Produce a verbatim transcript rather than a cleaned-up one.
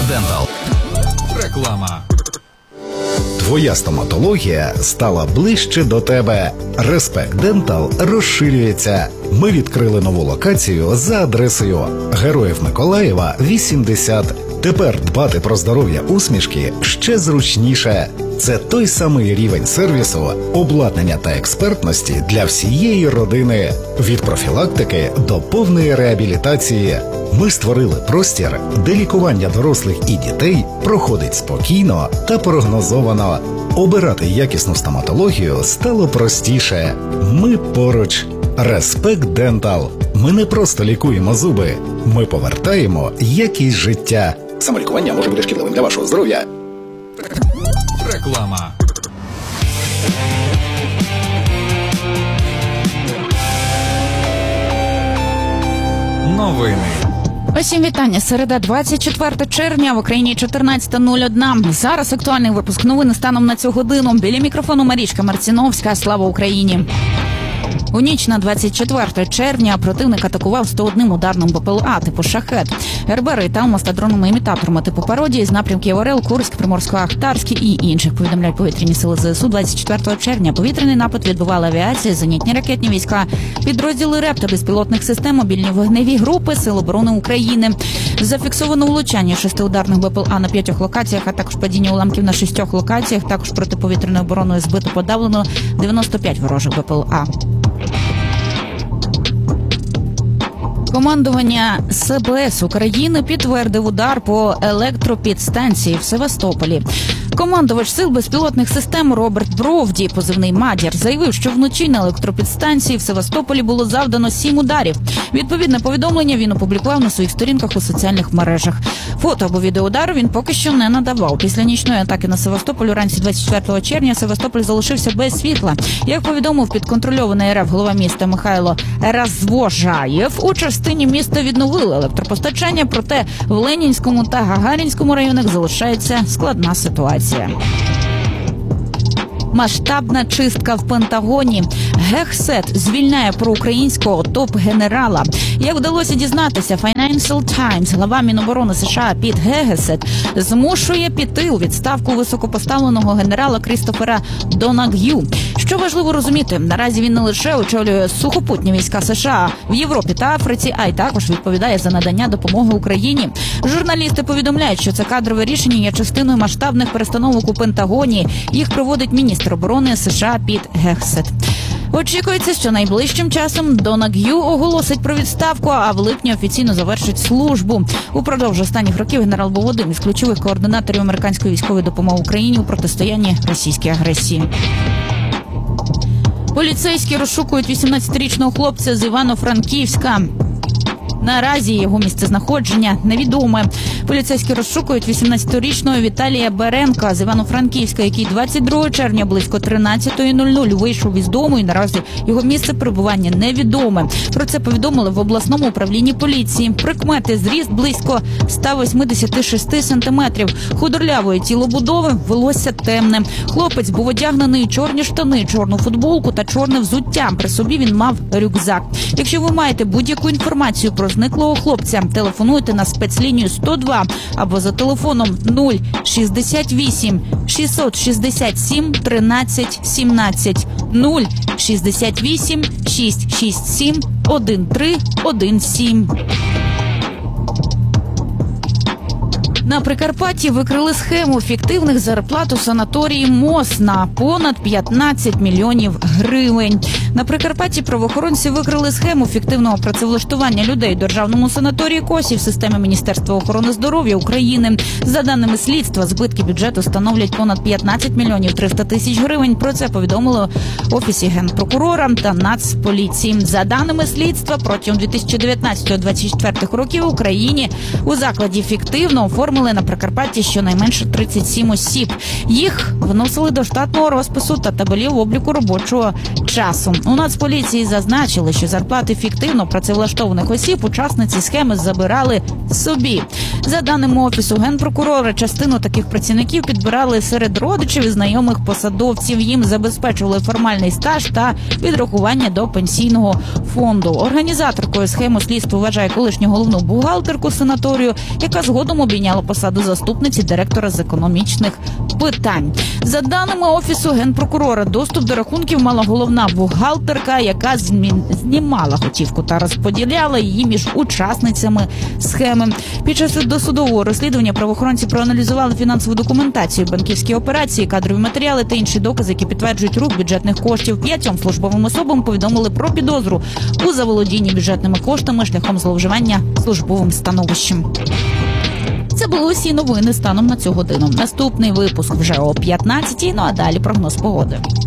Дентал. Реклама. Твоя стоматологія стала ближче до тебе. Респект Дентал розширюється. Ми відкрили нову локацію за адресою Героїв Миколаєва, вісімдесят. Тепер дбати про здоров'я усмішки ще зручніше. Це той самий рівень сервісу, обладнання та експертності для всієї родини. Від профілактики до повної реабілітації. Ми створили простір, де лікування дорослих і дітей проходить спокійно та прогнозовано. Обирати якісну стоматологію стало простіше. Ми поруч. Респект Дентал. Ми не просто лікуємо зуби. Ми повертаємо якість життя. Самолікування може бути шкідливим для вашого здоров'я. Реклама. Новини. Усім вітання. Середа, двадцять четвертого червня, в Україні чотирнадцята нуль одна. Зараз актуальний випуск новин станом на цю годину. Біля мікрофону Марічка Марціновська. Слава Україні! У ніч на двадцять четверте червня противник атакував сто одним ударним БПЛА типу «Шахед», РБР та мастодронними імітаторами типу «Пародії» з напрямків Орел, Курськ, Приморсько-Ахтарський і інших, повідомляють повітряні сили ЗСУ. двадцять четвертого червня повітряний напад відбувала авіація, зенітні ракетні війська, підрозділи РЕП та безпілотних систем, мобільні вогневі групи Сил оборони України. Зафіксовано влучання шести ударних БПЛА на п'ятьох локаціях, а також падіння уламків на шістьох локаціях. Також протиповітряною обороною збито подавлено дев'яносто п'ять ворожих БПЛА. Командування СБС України підтвердив удар по електропідстанції в Севастополі. Командувач сил безпілотних систем Роберт Бровді, позивний «Мадір», заявив, що вночі на електропідстанції в Севастополі було завдано сім ударів. Відповідне повідомлення він опублікував на своїх сторінках у соціальних мережах. Фото або відео удару він поки що не надавав. Після нічної атаки на Севастополь уранці двадцять четвертого червня Севастополь залишився без світла. Як повідомив підконтрольований РФ голова міста Михайло Развожаєв, у частині міста відновили електропостачання, проте в Ленінському та Гагарінському районах залишається складна ситуація. Масштабна чистка в Пентагоні. Гехсет звільняє проукраїнського топ-генерала. Як вдалося дізнатися, Financial Times, глава Міноборони США Піт Гегесет змушує піти у відставку високопоставленого генерала Крістофера Донаг'ю. Що важливо розуміти, наразі він не лише очолює сухопутні війська США в Європі та Африці, а й також відповідає за надання допомоги Україні. Журналісти повідомляють, що це кадрове рішення є частиною масштабних перестановок у Пентагоні. Їх проводить міністр оборони США Піт Гегесет. Очікується, що найближчим часом Донаг'ю оголосить про відставку, а в липні офіційно завершить службу. Упродовж останніх років генерал був одним із ключових координаторів американської військової допомоги Україні у протистоянні російській агресії. Поліцейські розшукують вісімнадцятирічного хлопця з Івано-Франківська. Наразі його місцезнаходження невідоме. Поліцейські розшукують вісімнадцятирічного Віталія Беренка з Івано-Франківська, який двадцять другого червня близько тринадцятої нуль нуль вийшов із дому, і наразі його місце перебування невідоме. Про це повідомили в обласному управлінні поліції. Прикмети: зріст близько сто вісімдесят шість сантиметрів, худорлявої тілобудови, волосся темне. Хлопець був одягнений у чорні штани, чорну футболку та чорне взуття. При собі він мав рюкзак. Якщо ви маєте будь-яку інформацію про зниклого хлопця, телефонуйте на спецлінію сто два або за телефоном нуль шістдесят вісім шістсот шістдесят сім тринадцять сімнадцять нуль шістдесят вісім шістсот шістдесят сім один три один сім. На Прикарпатті викрили схему фіктивних зарплат у санаторії МОЗ на понад п'ятнадцять мільйонів гривень. На Прикарпатті правоохоронці викрили схему фіктивного працевлаштування людей у державному санаторії Косів в системі Міністерства охорони здоров'я України. За даними слідства, збитки бюджету становлять понад п'ятнадцять мільйонів триста тисяч гривень. Про це повідомили в Офісі Генпрокурора та Нацполіції. За даними слідства, протягом дві тисячі дев'ятнадцятого - двадцять четвертого років в Україні у закладі фіктивно оформили на Прикарпатті щонайменше тридцять сім осіб. Їх вносили до штатного розпису та табелів обліку робочого часу. У Нацполіції зазначили, що зарплати фіктивно працевлаштованих осіб учасниці схеми забирали собі. За даними Офісу Генпрокурора, частину таких працівників підбирали серед родичів і знайомих посадовців. Їм забезпечували формальний стаж та відрахування до пенсійного фонду. Організаторкою схеми слідство вважає колишню головну бухгалтерку санаторію, яка згодом обійняла посаду заступниці директора з економічних питань. За даними Офісу Генпрокурора, доступ до рахунків мала головна бухгалтерка, яка змі- знімала готівку та розподіляла її між учасницями схеми. Під час досудового розслідування правоохоронці проаналізували фінансову документацію, банківські операції, кадрові матеріали та інші докази, які підтверджують рух бюджетних коштів. П'ятьом службовим особам повідомили про підозру у заволодінні бюджетними коштами шляхом зловживання службовим становищем. Це були усі новини станом на цю годину. Наступний випуск вже о п'ятнадцятій, ну а далі прогноз погоди.